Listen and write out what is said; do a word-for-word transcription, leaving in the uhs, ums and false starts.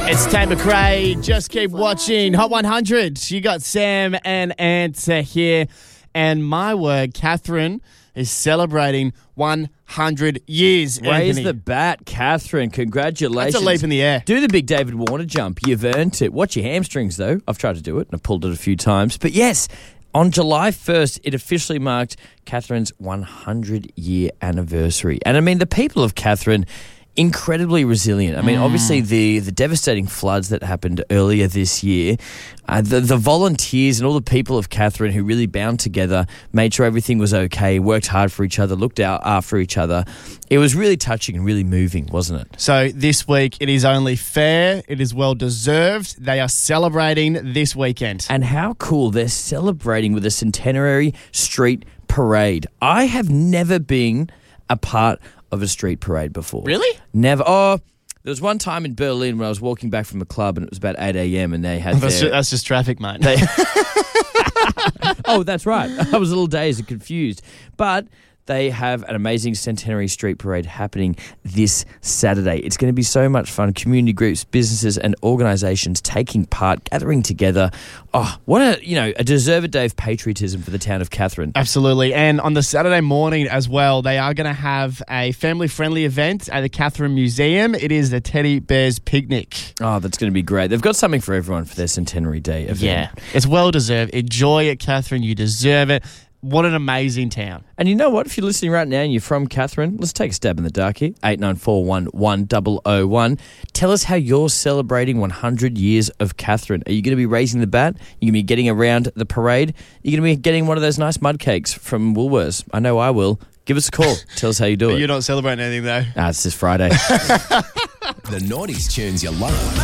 It's Tate McRae. Just keep watching. Hot one hundred. You got Sam and Ant here. And my word, Catherine is celebrating one hundred years. Raise Anthony. the bat, Catherine. Congratulations. That's a leap in the air. Do the big David Warner jump. You've earned it. Watch your hamstrings, though. I've tried to do it, and I've pulled it a few times. But yes, on July first, it officially marked Catherine's one hundred-year anniversary. And I mean, the people of Catherine, incredibly resilient. I mean, mm. obviously the, the devastating floods that happened earlier this year, uh, the, the volunteers and all the people of Catherine who really bound together, made sure everything was okay, worked hard for each other, looked out after each other. It was really touching and really moving, wasn't it? So this week, it is only fair. It is well deserved. They are celebrating this weekend. And how cool. They're celebrating with a centenary street parade. I have never been a part of a street parade before. Really? Never. Oh, there was one time in Berlin when I was walking back from a club and it was about eight a.m. and they had that's, their, just, that's just traffic, mate. They, oh, that's right. I was a little dazed and confused. But they have an amazing centenary street parade happening this Saturday. It's going to be so much fun. Community groups, businesses and organisations taking part, gathering together. Oh, what a, you know, a deserved day of patriotism for the town of Catherine. Absolutely. And on the Saturday morning as well, they are going to have a family-friendly event at the Catherine Museum. It is the Teddy Bears Picnic. Oh, that's going to be great. They've got something for everyone for their centenary day event. Yeah, it's well deserved. Enjoy it, Catherine. You deserve it. What an amazing town. And you know what? If you're listening right now and you're from Catherine, let's take a stab in the dark here. eight nine four one, one zero zero one. Tell us how you're celebrating one hundred years of Catherine. Are you going to be raising the bat? Are you going to be getting around the parade? Are you going to be getting one of those nice mud cakes from Woolworths? I know I will. Give us a call. Tell us how you do But it. You're not celebrating anything, though. Ah, it's just Friday. The noughties tunes you love.